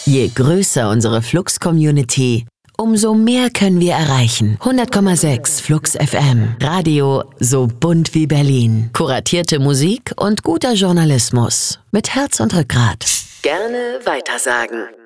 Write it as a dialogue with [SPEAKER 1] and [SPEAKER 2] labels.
[SPEAKER 1] Je größer unsere Flux-Community, umso mehr können wir erreichen. 100,6 Flux FM. Radio so bunt wie Berlin. Kuratierte Musik und guter Journalismus. Mit Herz und Rückgrat. Gerne weitersagen.